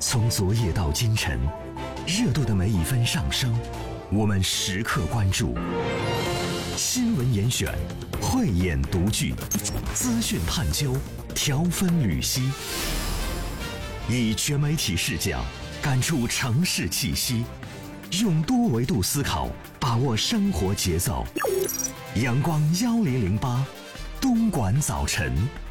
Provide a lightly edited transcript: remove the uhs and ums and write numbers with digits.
从昨夜到今晨，热度的每一分上升，我们时刻关注。新闻严选，慧眼独具，资讯探究，条分缕析，以全媒体视角感触城市气息，用多维度思考把握生活节奏。阳光1008，东莞早晨。